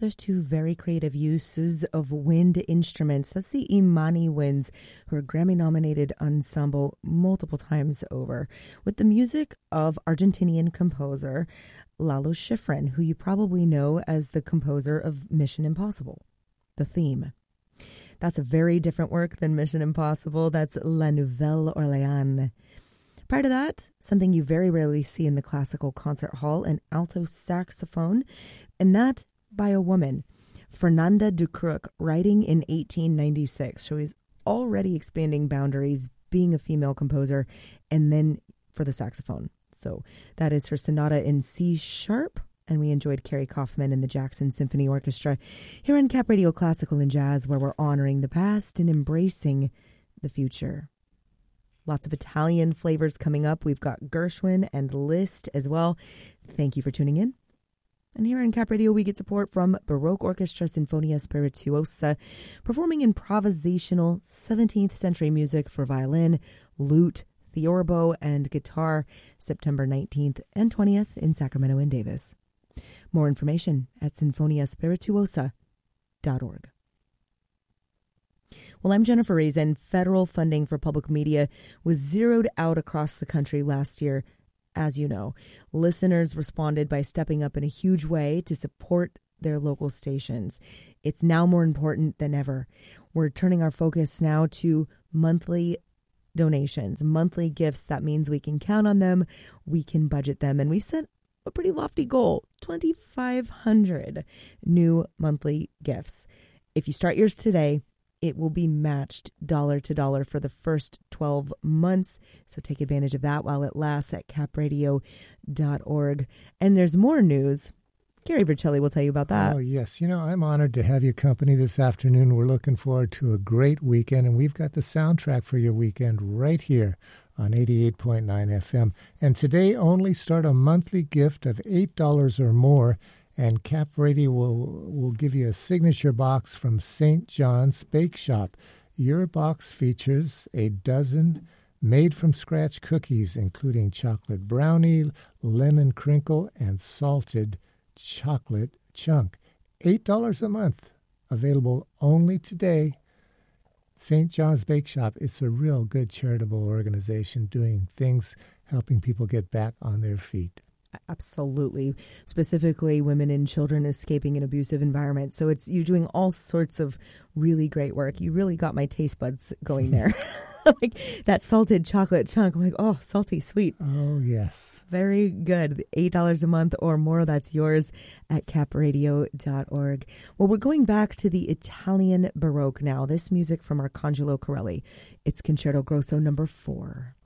There's two very creative uses of wind instruments. That's the Imani Winds, who are Grammy-nominated ensemble multiple times over, with the music of Argentinian composer Lalo Schifrin, who you probably know as the composer of Mission Impossible, the theme. That's a very different work than Mission Impossible. That's La Nouvelle Orléans. Prior to that, something you very rarely see in the classical concert hall, an alto saxophone, and that by a woman, Fernanda Ducrux, writing in 1896. So he's already expanding boundaries, being a female composer, and then for the saxophone. So that is her sonata in C sharp, and we enjoyed Carrie Kaufman and the Jackson Symphony Orchestra here on Cap Radio Classical and Jazz, where we're honoring the past and embracing the future. Lots of Italian flavors coming up. We've got Gershwin and Liszt as well. Thank you for tuning in. And here on Cap Radio, we get support from Baroque Orchestra Sinfonia Spirituosa, performing improvisational 17th century music for violin, lute, theorbo, and guitar, September 19th and 20th in Sacramento and Davis. More information at sinfoniaspirituosa.org. Well, I'm Jennifer Raisin. Federal funding for public media was zeroed out across the country last year. As you know, listeners responded by stepping up in a huge way to support their local stations. It's now more important than ever. We're turning our focus now to monthly donations, monthly gifts. That means we can count on them, we can budget them, and we've set a pretty lofty goal, 2,500 new monthly gifts. If you start yours today, it will be matched dollar to dollar for the first 12 months. So take advantage of that while it lasts at capradio.org. And there's more news. Gary Vercelli will tell you about that. Oh, yes. You know, I'm honored to have your company this afternoon. We're looking forward to a great weekend, and we've got the soundtrack for your weekend right here on 88.9 FM. And today, only start a monthly gift of $8 or more, and Cap Radio will give you a signature box from St. John's Bake Shop. Your box features a dozen made-from-scratch cookies, including chocolate brownie, lemon crinkle, and salted chocolate chunk. $8 a month. Available only today. St. John's Bake Shop. It's a real good charitable organization doing things, helping people get back on their feet. Absolutely. Specifically, women and children escaping an abusive environment. So you're doing all sorts of really great work. You really got my taste buds going there. Like that salted chocolate chunk. I'm like, oh, salty, sweet. Oh, yes. Very good. $8 a month or more. That's yours at capradio.org. Well, we're going back to the Italian Baroque now. This music from Arcangelo Corelli. It's Concerto Grosso number 4.